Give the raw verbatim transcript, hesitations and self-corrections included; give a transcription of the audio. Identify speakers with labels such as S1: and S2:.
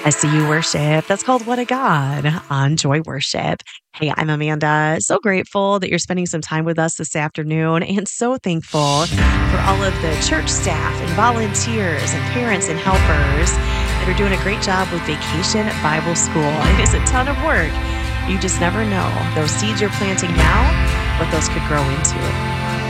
S1: I see you worship. That's called What a God on Joy Worship. Hey, I'm Amanda. So grateful that you're spending some time with us this afternoon and so thankful for all of the church staff and volunteers and parents and helpers that are doing a great job with Vacation Bible School. It is a ton of work. You just never know. Those seeds you're planting now, what those could grow into.